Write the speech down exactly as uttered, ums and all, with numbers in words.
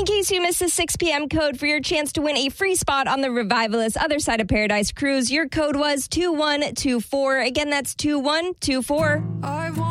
In case you missed the six p.m. code for your chance to win a free spot on the Revivalist Other Side of Paradise cruise, your code was two one two four. Again, that's two one two four. I want